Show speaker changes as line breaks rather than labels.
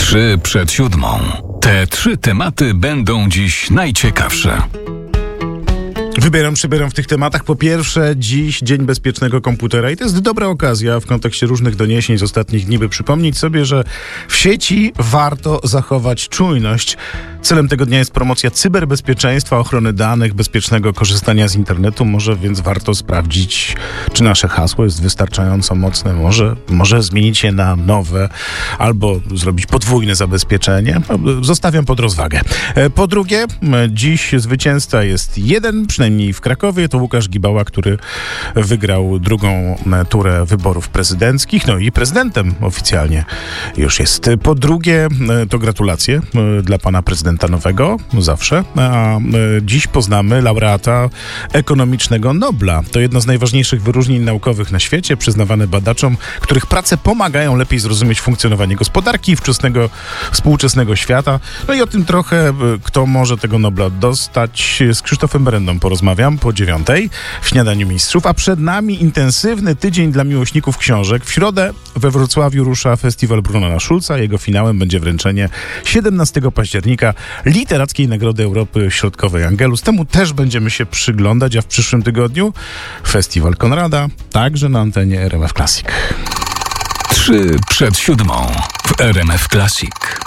3 przed 7. Te 3 tematy będą dziś najciekawsze.
Przybieram w tych tematach. Po pierwsze, dziś Dzień Bezpiecznego Komputera i to jest dobra okazja w kontekście różnych doniesień z ostatnich dni, by przypomnieć sobie, że w sieci warto zachować czujność. Celem tego dnia jest promocja cyberbezpieczeństwa, ochrony danych, bezpiecznego korzystania z internetu. Może więc warto sprawdzić, czy nasze hasło jest wystarczająco mocne. Może zmienić je na nowe albo zrobić podwójne zabezpieczenie. Zostawiam pod rozwagę. Po drugie, dziś zwycięzca jest jeden, przynajmniej w Krakowie. To Łukasz Gibała, który wygrał drugą turę wyborów prezydenckich. No i prezydentem oficjalnie już jest. Po drugie, to gratulacje dla pana prezydenta nowego, zawsze. A dziś poznamy laureata ekonomicznego Nobla. To jedno z najważniejszych wyróżnień naukowych na świecie, przyznawane badaczom, których prace pomagają lepiej zrozumieć funkcjonowanie gospodarki i współczesnego świata. No i o tym trochę, kto może tego Nobla dostać. Z Krzysztofem Berendą porozmawiam po 9:00 w Śniadaniu Mistrzów, a przed nami intensywny tydzień dla miłośników książek. W środę we Wrocławiu rusza festiwal Brunona Schulza. Jego finałem będzie wręczenie 17 października Literackiej Nagrody Europy Środkowej Angelus. Temu też będziemy się przyglądać, a w przyszłym tygodniu Festiwal Konrada, także na antenie RMF Classic.
3 przed 7 w RMF Classic.